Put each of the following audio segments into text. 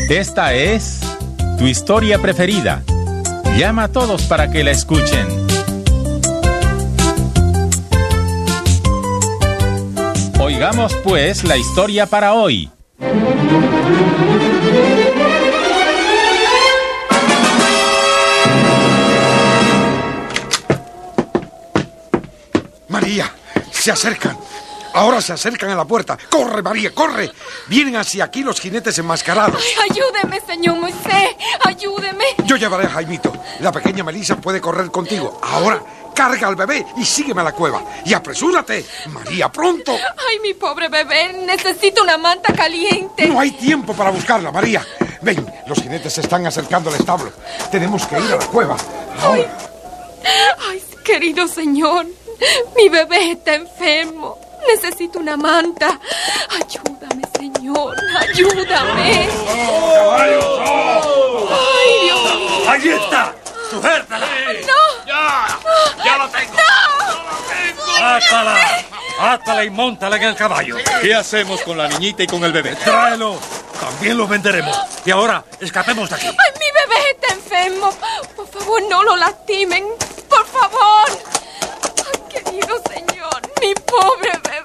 Esta es tu historia preferida. Llama a todos para que la escuchen. Oigamos pues la historia para hoy. María, se acercan. Ahora se acercan a la puerta. ¡Corre, María, corre! Vienen hacia aquí los jinetes enmascarados. Ay, ayúdeme, señor Moisés. Ayúdeme. Yo llevaré a Jaimito. La pequeña Melissa puede correr contigo. Ahora, carga al bebé y sígueme a la cueva. Y apresúrate, María, pronto. Ay, mi pobre bebé. Necesito una manta caliente. No hay tiempo para buscarla, María. Ven, los jinetes se están acercando al establo. Tenemos que ir a la cueva. Ahora. Ay, querido señor. Mi bebé está enfermo. Necesito una manta. Ayúdame, señor. Ayúdame. ¡Caballos! Ay, Dios mío. ¡Allí está! ¡Sujértala! No. ¡Ya lo tengo! No. ¡Átala y móntala en el caballo! ¿Qué hacemos con la niñita y con el bebé? ¡Tráelo! También los venderemos. Y ahora, escapemos de aquí. Ay, mi bebé está enfermo. Por favor, no lo lastimen. Por favor. Ay, querido señor. Mi pobre bebé.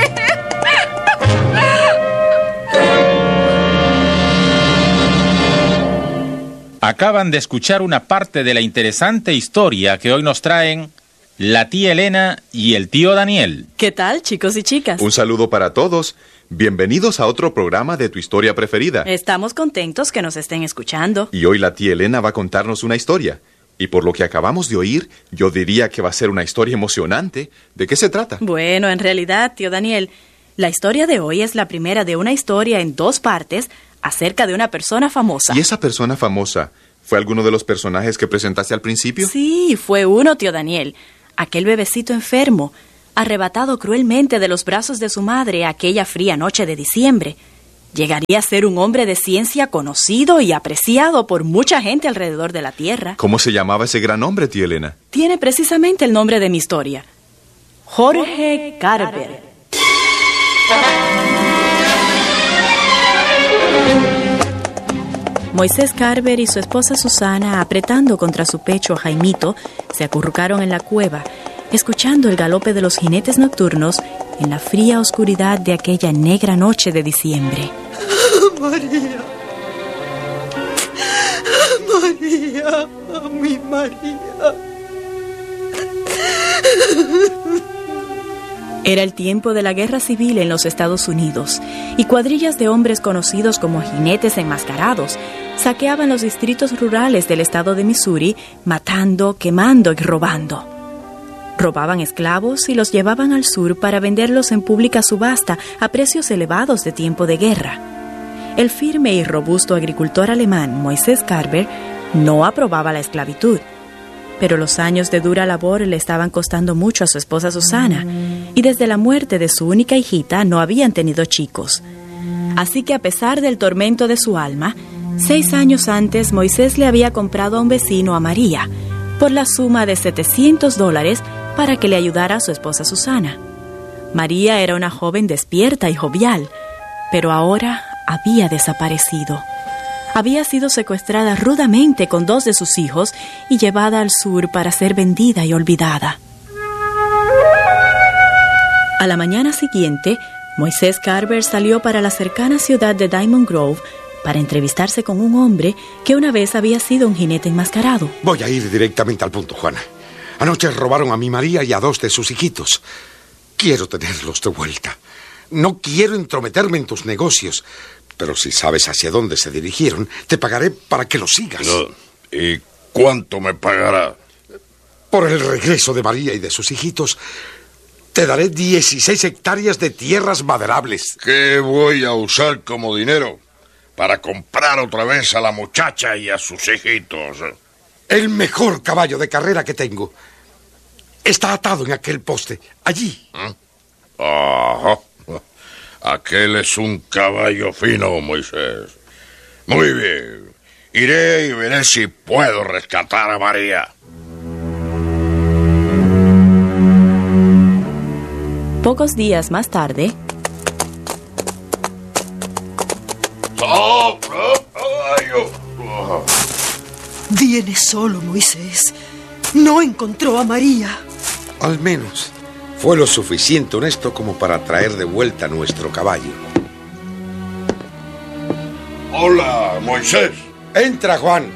Acaban de escuchar una parte de la interesante historia que hoy nos traen la tía Elena y el tío Daniel. ¿Qué tal, chicos y chicas? Un saludo para todos. Bienvenidos a otro programa de tu historia preferida. Estamos contentos que nos estén escuchando. Y hoy la tía Elena va a contarnos una historia. Y por lo que acabamos de oír, yo diría que va a ser una historia emocionante. ¿De qué se trata? Bueno, en realidad, tío Daniel, la historia de hoy es la primera de una historia en 2 partes acerca de una persona famosa. ¿Y esa persona famosa fue alguno de los personajes que presentaste al principio? Sí, fue uno, tío Daniel. Aquel bebecito enfermo, arrebatado cruelmente de los brazos de su madre aquella fría noche de diciembre. Llegaría a ser un hombre de ciencia conocido y apreciado por mucha gente alrededor de la Tierra. ¿Cómo se llamaba ese gran hombre, tía Elena? Tiene precisamente el nombre de mi historia. Jorge Carver. Moisés Carver y su esposa Susana, apretando contra su pecho a Jaimito, se acurrucaron en la cueva, escuchando el galope de los jinetes nocturnos en la fría oscuridad de aquella negra noche de diciembre. María, María, mi María. Era el tiempo de la guerra civil en los Estados Unidos, y cuadrillas de hombres conocidos como jinetes enmascarados saqueaban los distritos rurales del estado de Missouri, matando, quemando y robando. Robaban esclavos y los llevaban al sur para venderlos en pública subasta a precios elevados de tiempo de guerra. El firme y robusto agricultor alemán Moisés Carver no aprobaba la esclavitud, pero los años de dura labor le estaban costando mucho a su esposa Susana, y desde la muerte de su única hijita no habían tenido chicos. Así que a pesar del tormento de su alma, 6 años antes Moisés le había comprado a un vecino a María por la suma de $700 para que le ayudara a su esposa Susana. María era una joven despierta y jovial, pero ahora había desaparecido. Había sido secuestrada rudamente con 2 de sus hijos y llevada al sur para ser vendida y olvidada. A la mañana siguiente, Moisés Carver salió para la cercana ciudad de Diamond Grove para entrevistarse con un hombre que una vez había sido un jinete enmascarado. Voy a ir directamente al punto, Juana. Anoche robaron a mi María y a 2 de sus hijitos. Quiero tenerlos de vuelta. No quiero entrometerme en tus negocios, pero si sabes hacia dónde se dirigieron, te pagaré para que los sigas. ¿Y cuánto me pagará? Por el regreso de María y de sus hijitos, te daré 16 hectáreas de tierras maderables. ¿Qué voy a usar como dinero para comprar otra vez a la muchacha y a sus hijitos? El mejor caballo de carrera que tengo está atado en aquel poste, allí. Ajá. Aquel es un caballo fino, Moisés. Muy bien. Iré y veré si puedo rescatar a María. Pocos días más tarde... caballo. Viene solo, Moisés. No encontró a María. Al menos fue lo suficiente honesto como para traer de vuelta nuestro caballo. Hola, Moisés. Entra, Juan.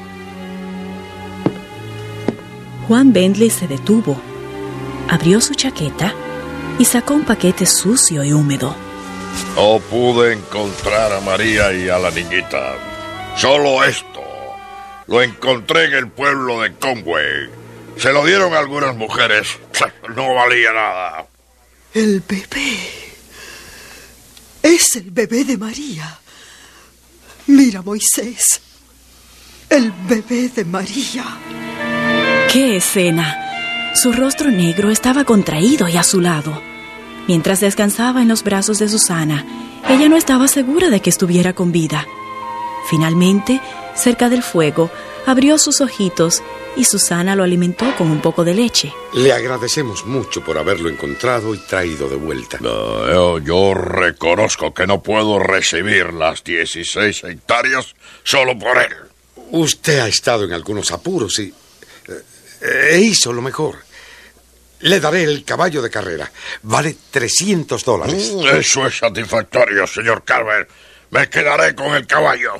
Juan Bentley se detuvo, abrió su chaqueta y sacó un paquete sucio y húmedo. No pude encontrar a María y a la niñita. Solo esto. Lo encontré en el pueblo de Conway. Se lo dieron a algunas mujeres. No valía nada. El bebé. Es el bebé de María. Mira, Moisés. El bebé de María. ¡Qué escena! Su rostro negro estaba contraído y azulado. Mientras descansaba en los brazos de Susana, ella no estaba segura de que estuviera con vida. Finalmente, cerca del fuego, abrió sus ojitos y Susana lo alimentó con un poco de leche. Le agradecemos mucho por haberlo encontrado y traído de vuelta. Yo reconozco que no puedo recibir las 16 hectáreas solo por él. Usted ha estado en algunos apuros y hizo lo mejor. Le daré el caballo de carrera. Vale $300. Eso es satisfactorio, señor Carver. Me quedaré con el caballo.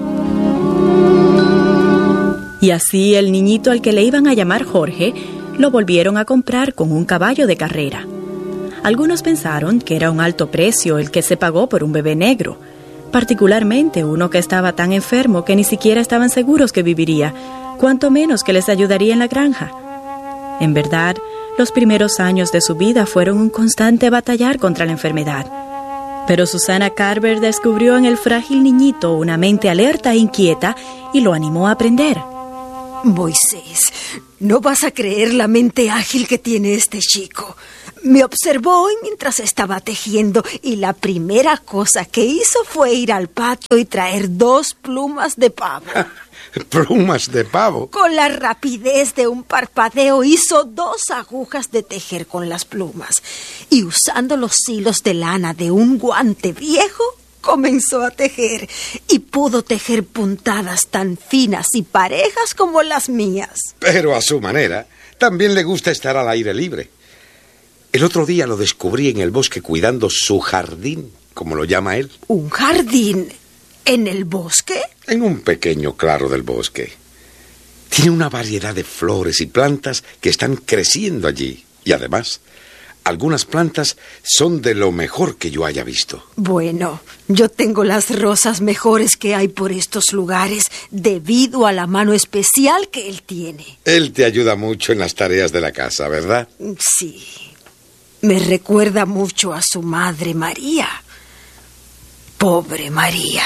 Y así el niñito al que le iban a llamar Jorge lo volvieron a comprar con un caballo de carrera. Algunos pensaron que era un alto precio el que se pagó por un bebé negro, particularmente uno que estaba tan enfermo que ni siquiera estaban seguros que viviría, cuanto menos que les ayudaría en la granja. En verdad, los primeros años de su vida fueron un constante batallar contra la enfermedad. Pero Susana Carver descubrió en el frágil niñito una mente alerta e inquieta y lo animó a aprender. Moisés, no vas a creer la mente ágil que tiene este chico. Me observó hoy mientras estaba tejiendo y la primera cosa que hizo fue ir al patio y traer 2 plumas de pavo. ¿Plumas de pavo? Con la rapidez de un parpadeo hizo 2 agujas de tejer con las plumas y usando los hilos de lana de un guante viejo comenzó a tejer y pudo tejer puntadas tan finas y parejas como las mías. Pero a su manera, también le gusta estar al aire libre. El otro día lo descubrí en el bosque cuidando su jardín, como lo llama él. ¿Un jardín en el bosque? En un pequeño claro del bosque. Tiene una variedad de flores y plantas que están creciendo allí. Y además, algunas plantas son de lo mejor que yo haya visto. Bueno, yo tengo las rosas mejores que hay por estos lugares debido a la mano especial que él tiene. Él te ayuda mucho en las tareas de la casa, ¿verdad? Sí. Me recuerda mucho a su madre María. Pobre María.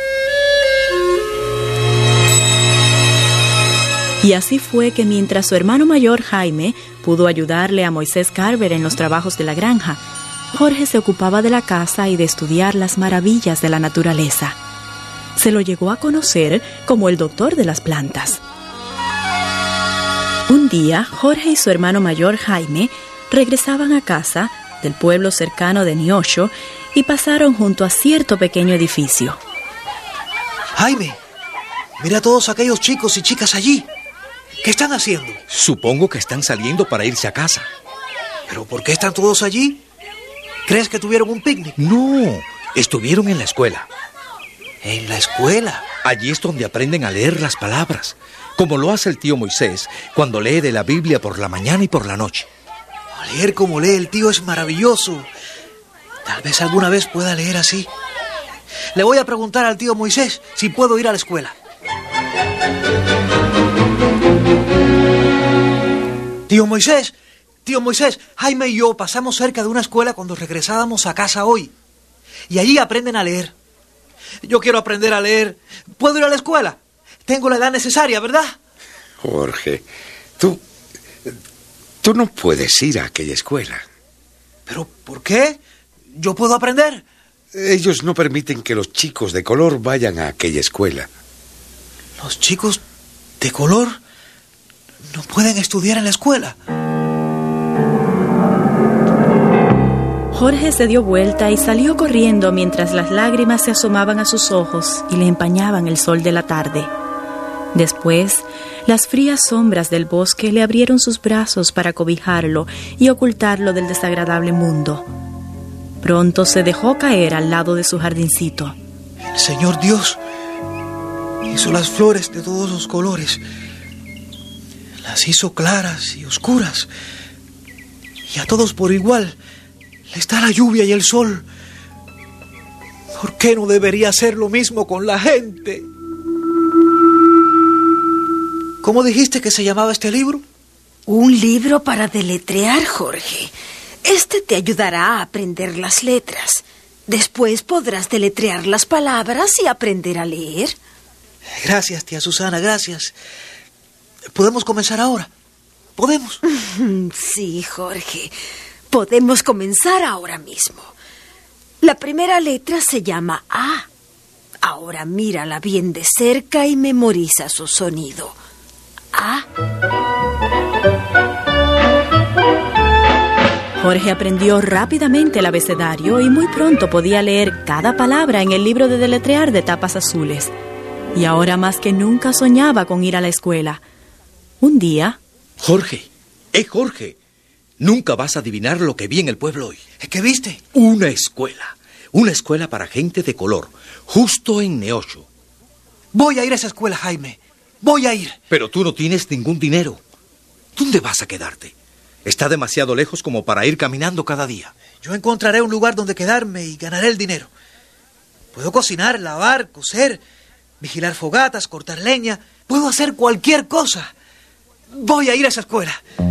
Y así fue que mientras su hermano mayor Jaime pudo ayudarle a Moisés Carver en los trabajos de la granja, Jorge se ocupaba de la casa y de estudiar las maravillas de la naturaleza. Se lo llegó a conocer como el doctor de las plantas. Un día, Jorge y su hermano mayor Jaime regresaban a casa del pueblo cercano de Neosho y pasaron junto a cierto pequeño edificio. Jaime, mira a todos aquellos chicos y chicas allí. ¿Qué están haciendo? Supongo que están saliendo para irse a casa. ¿Pero por qué están todos allí? ¿Crees que tuvieron un picnic? No, estuvieron en la escuela. ¿En la escuela? Allí es donde aprenden a leer las palabras, como lo hace el tío Moisés cuando lee de la Biblia por la mañana y por la noche. Leer como lee el tío es maravilloso. Tal vez alguna vez pueda leer así. Le voy a preguntar al tío Moisés si puedo ir a la escuela. Tío Moisés, Jaime y yo pasamos cerca de una escuela cuando regresábamos a casa hoy. Y allí aprenden a leer. Yo quiero aprender a leer. ¿Puedo ir a la escuela? Tengo la edad necesaria, ¿verdad? Jorge, tú no puedes ir a aquella escuela. ¿Pero por qué? ¿Yo puedo aprender? Ellos no permiten que los chicos de color vayan a aquella escuela. ¿Los chicos de color no pueden estudiar en la escuela? Jorge se dio vuelta y salió corriendo mientras las lágrimas se asomaban a sus ojos y le empañaban el sol de la tarde. Después, las frías sombras del bosque le abrieron sus brazos para cobijarlo y ocultarlo del desagradable mundo. Pronto se dejó caer al lado de su jardincito. El Señor Dios hizo las flores de todos los colores. Las hizo claras y oscuras. Y a todos por igual les da la lluvia y el sol. ¿Por qué no debería hacer lo mismo con la gente? ¿Cómo dijiste que se llamaba este libro? Un libro para deletrear, Jorge. Este te ayudará a aprender las letras. Después podrás deletrear las palabras y aprender a leer. Gracias, tía Susana, gracias. ¿Podemos comenzar ahora? ¿Podemos? Sí, Jorge. Podemos comenzar ahora mismo. La primera letra se llama A. Ahora mírala bien de cerca y memoriza su sonido. A. Jorge aprendió rápidamente el abecedario y muy pronto podía leer cada palabra en el libro de deletrear de tapas azules. Y ahora más que nunca soñaba con ir a la escuela. Un día... Jorge, Jorge, nunca vas a adivinar lo que vi en el pueblo hoy. ¿Qué viste? Una escuela para gente de color, justo en Neosho. Voy a ir a esa escuela, Jaime. Voy a ir. Pero tú no tienes ningún dinero. ¿Dónde vas a quedarte? Está demasiado lejos como para ir caminando cada día. Yo encontraré un lugar donde quedarme y ganaré el dinero. Puedo cocinar, lavar, coser, vigilar fogatas, cortar leña. Puedo hacer cualquier cosa. Voy a ir a esa escuela.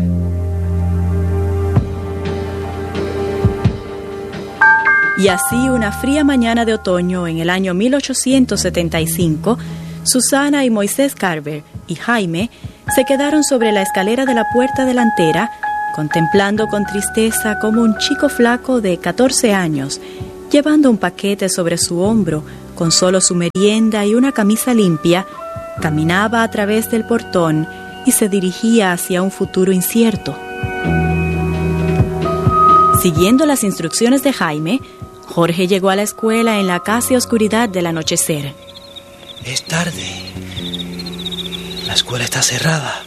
Y así, una fría mañana de otoño en el año 1875, Susana y Moisés Carver y Jaime se quedaron sobre la escalera de la puerta delantera, contemplando con tristeza cómo un chico flaco de 14 años, llevando un paquete sobre su hombro, con solo su merienda y una camisa limpia, caminaba a través del portón y se dirigía hacia un futuro incierto. Siguiendo las instrucciones de Jaime, Jorge llegó a la escuela en la casi oscuridad del anochecer. Es tarde. La escuela está cerrada.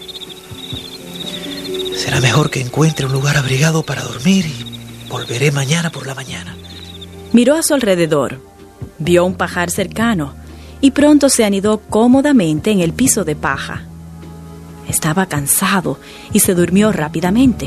Será mejor que encuentre un lugar abrigado para dormir y volveré mañana por la mañana. Miró a su alrededor, vio un pajar cercano y pronto se anidó cómodamente en el piso de paja. Estaba cansado y se durmió rápidamente.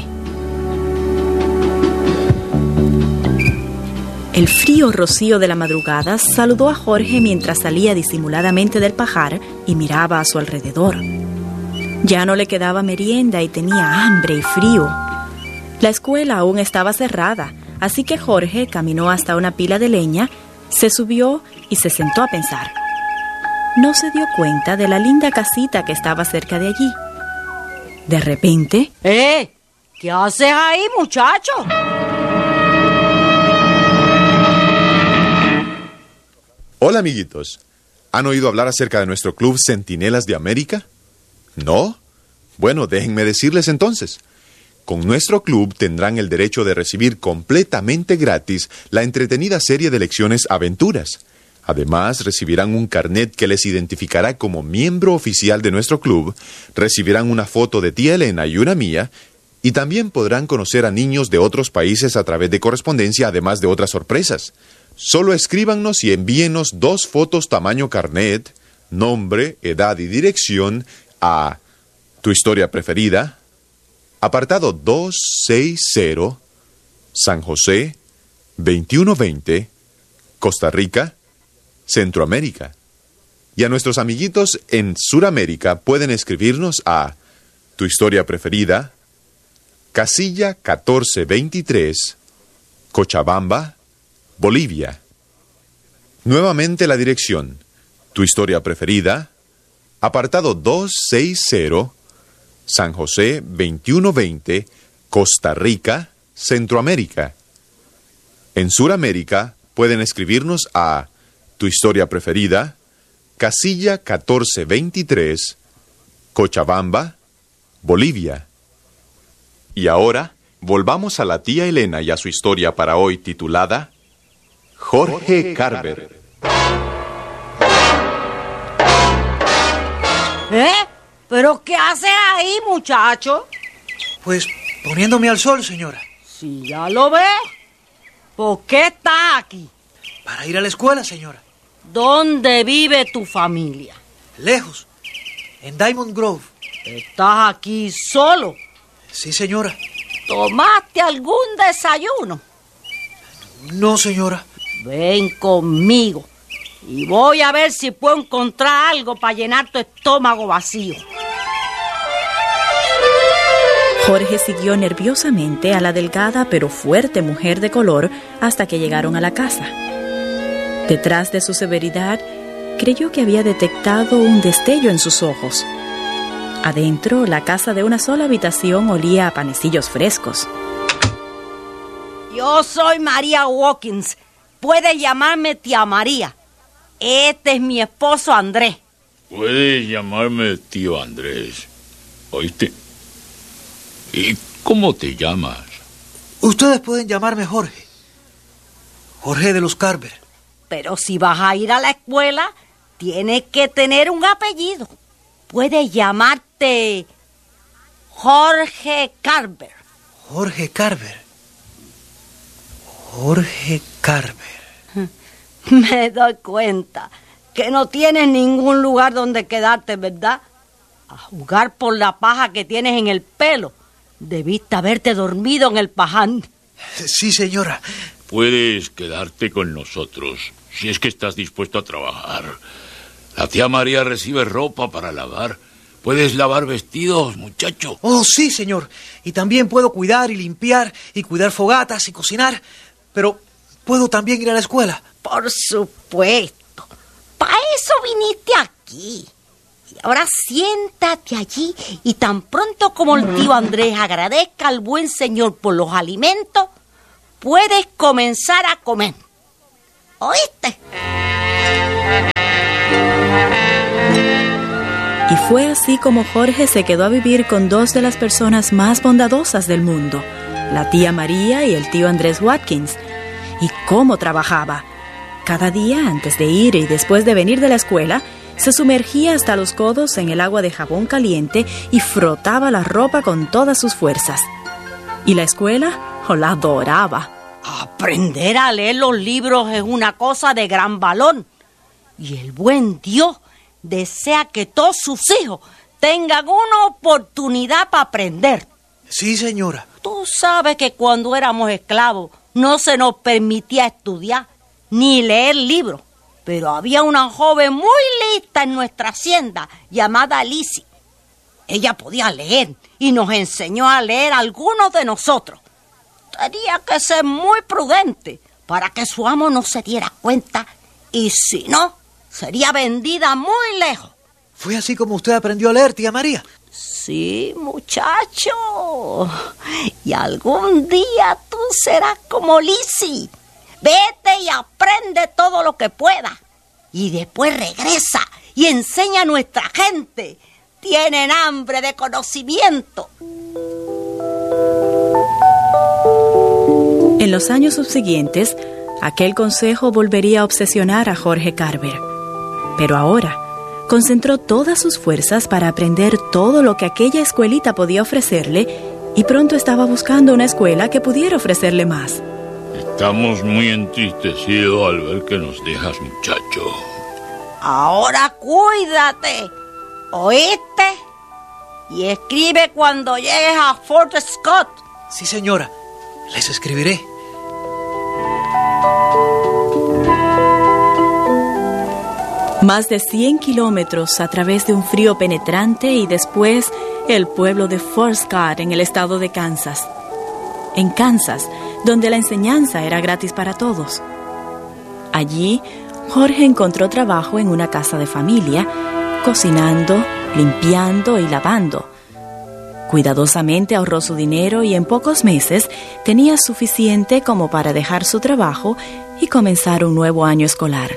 El frío rocío de la madrugada saludó a Jorge mientras salía disimuladamente del pajar y miraba a su alrededor. Ya no le quedaba merienda y tenía hambre y frío. La escuela aún estaba cerrada, así que Jorge caminó hasta una pila de leña, se subió y se sentó a pensar. No se dio cuenta de la linda casita que estaba cerca de allí. De repente... ¿Qué haces ahí, muchacho? Hola, amiguitos. ¿Han oído hablar acerca de nuestro club Centinelas de América? ¿No? Bueno, déjenme decirles entonces. Con nuestro club tendrán el derecho de recibir completamente gratis la entretenida serie de lecciones Aventuras. Además, recibirán un carnet que les identificará como miembro oficial de nuestro club, recibirán una foto de tía Elena y una mía, y también podrán conocer a niños de otros países a través de correspondencia, además de otras sorpresas. Solo escríbanos y envíenos 2 fotos tamaño carnet, nombre, edad y dirección a Tu Historia Preferida, apartado 260, San José, 2120, Costa Rica, Centroamérica. Y a nuestros amiguitos en Suramérica pueden escribirnos a Tu Historia Preferida, casilla 1423, Cochabamba, Bolivia. Nuevamente la dirección: Tu Historia Preferida, apartado 260, San José 2120, Costa Rica, Centroamérica. En Suramérica pueden escribirnos a Tu Historia Preferida, casilla 1423, Cochabamba, Bolivia. Y ahora volvamos a la tía Elena y a su historia para hoy titulada Jorge Carver. ¿Pero qué haces ahí, muchacho? Pues poniéndome al sol, señora. Si ya lo ves. ¿Por qué estás aquí? Para ir a la escuela, señora. ¿Dónde vive tu familia? Lejos, en Diamond Grove. ¿Estás aquí solo? Sí, señora. ¿Tomaste algún desayuno? No, señora. Ven conmigo y voy a ver si puedo encontrar algo para llenar tu estómago vacío. Jorge siguió nerviosamente a la delgada pero fuerte mujer de color hasta que llegaron a la casa. Detrás de su severidad, creyó que había detectado un destello en sus ojos. Adentro, la casa de una sola habitación olía a panecillos frescos. Yo soy María Watkins. Puedes llamarme tía María. Este es mi esposo Andrés. Puedes llamarme tío Andrés. ¿Oíste? ¿Y cómo te llamas? Ustedes pueden llamarme Jorge. Jorge de los Carver. Pero si vas a ir a la escuela, tienes que tener un apellido. Puedes llamarte Jorge Carver. Jorge Carver. Jorge Carver. Me doy cuenta que no tienes ningún lugar donde quedarte, ¿verdad? A jugar por la paja que tienes en el pelo. Debiste haberte dormido en el paján. Sí, señora. Puedes quedarte con nosotros, si es que estás dispuesto a trabajar. La tía María recibe ropa para lavar. ¿Puedes lavar vestidos, muchacho? Oh, sí, señor. Y también puedo cuidar y limpiar y cuidar fogatas y cocinar. Pero puedo también ir a la escuela. Por supuesto. Para eso viniste aquí. Y ahora siéntate allí y tan pronto como el tío Andrés agradezca al buen señor por los alimentos, puedes comenzar a comer. ¿Oíste? Y fue así como Jorge se quedó a vivir con dos de las personas más bondadosas del mundo, la tía María y el tío Andrés Watkins. ¿Y cómo trabajaba? Cada día, antes de ir y después de venir de la escuela, se sumergía hasta los codos en el agua de jabón caliente y frotaba la ropa con todas sus fuerzas. ¿Y la escuela? La adoraba. Aprender a leer los libros es una cosa de gran valor. Y el buen Dios desea que todos sus hijos tengan una oportunidad para aprender. Sí, señora. Tú sabes que cuando éramos esclavos no se nos permitía estudiar ni leer libros. Pero había una joven muy lista en nuestra hacienda llamada Lizzie. Ella podía leer y nos enseñó a leer a algunos de nosotros. Tenía que ser muy prudente para que su amo no se diera cuenta y si no, sería vendida muy lejos. ¿Fue así como usted aprendió a leer, tía María? Sí, muchacho. Y algún día tú serás como Lizzie. Vete y aprende todo lo que puedas. Y después regresa y enseña a nuestra gente. Tienen hambre de conocimiento. En los años subsiguientes, aquel consejo volvería a obsesionar a Jorge Carver. Pero ahora, concentró todas sus fuerzas para aprender todo lo que aquella escuelita podía ofrecerle y pronto estaba buscando una escuela que pudiera ofrecerle más. Estamos muy entristecidos al ver que nos dejas, muchacho. Ahora cuídate, ¿oíste? Y escribe cuando llegues a Fort Scott. Sí, señora. Les escribiré. Más de 100 kilómetros a través de un frío penetrante y después el pueblo de Fort Scott en el estado de Kansas. En Kansas, donde la enseñanza era gratis para todos. Allí, Jorge encontró trabajo en una casa de familia, cocinando, limpiando y lavando. Cuidadosamente ahorró su dinero y en pocos meses tenía suficiente como para dejar su trabajo y comenzar un nuevo año escolar.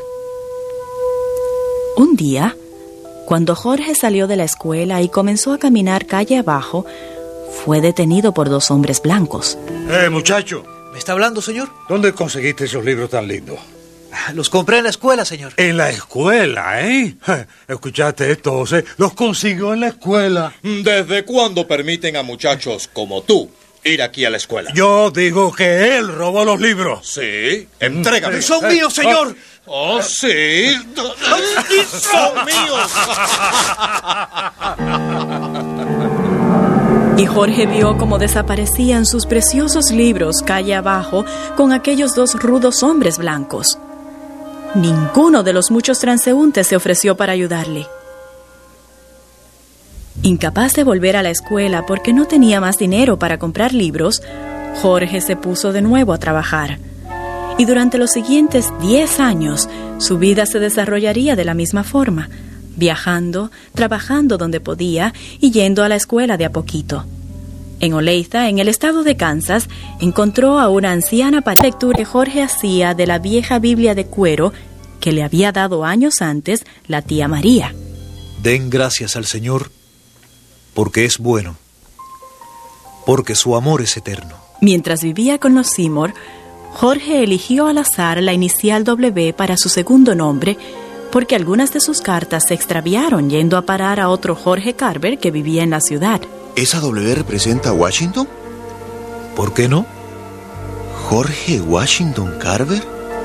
Un día, cuando Jorge salió de la escuela y comenzó a caminar calle abajo, fue detenido por 2 hombres blancos. Muchacho. ¿Me está hablando, señor? ¿Dónde conseguiste esos libros tan lindos? Los compré en la escuela, señor. En la escuela, ¿eh? ¿Escuchaste esto, José? Los consiguió en la escuela. ¿Desde cuándo permiten a muchachos como tú ir aquí a la escuela? Yo digo que él robó los libros. Sí, entrégame. ¡Son míos, señor! ¡Oh, sí! ¡Son míos! Y Jorge vio cómo desaparecían sus preciosos libros calle abajo con aquellos 2 rudos hombres blancos. Ninguno de los muchos transeúntes se ofreció para ayudarle. Incapaz de volver a la escuela porque no tenía más dinero para comprar libros, Jorge se puso de nuevo a trabajar. Y durante los siguientes 10 años, su vida se desarrollaría de la misma forma, viajando, trabajando donde podía y yendo a la escuela de a poquito. En Olathe, en el estado de Kansas, encontró a una anciana para lectura que Jorge hacía de la vieja Biblia de cuero que le había dado años antes la tía María. Den gracias al Señor, porque es bueno, porque su amor es eterno. Mientras vivía con los Seymour, Jorge eligió al azar la inicial W para su segundo nombre, porque algunas de sus cartas se extraviaron yendo a parar a otro Jorge Carver que vivía en la ciudad. ¿Esa W representa a Washington? ¿Por qué no? ¿Jorge Washington Carver?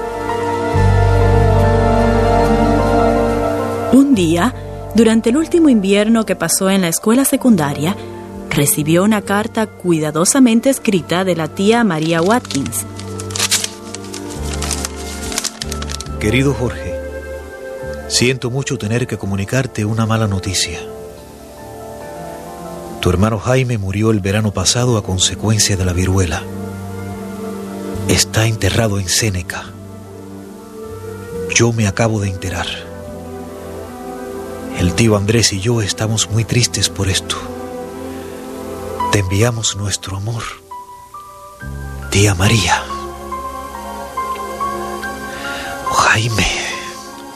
Un día, durante el último invierno que pasó en la escuela secundaria, recibió una carta cuidadosamente escrita de la tía María Watkins. Querido Jorge, siento mucho tener que comunicarte una mala noticia. Tu hermano Jaime murió el verano pasado a consecuencia de la viruela. Está enterrado en Séneca. Yo me acabo de enterar. El tío Andrés y yo estamos muy tristes por esto. Te enviamos nuestro amor. Tía María. Jaime.